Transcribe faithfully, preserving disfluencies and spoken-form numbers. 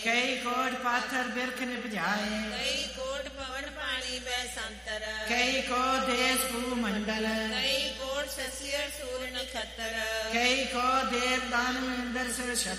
ਕਈ ਕੋਟ ਪਾਥਰ ਬਿਰਖ ਨਿਭਜਾਏ, ਕਈ ਕੋਟ ਪਵਨ ਪਾਣੀ ਬੈ ਸੰਤਰ, ਕਈ ਕੋ ਦੇਸ ਭੂ ਮੰਡਲ, ਕਈ ਕੋਟ ਸਸਿਅਰ ਸੂਰ ਨਖੱਤਰ, ਕਈ ਕੋ ਦੇਵ ਦਾਨਵ ਇੰਦਰ ਸਿਰ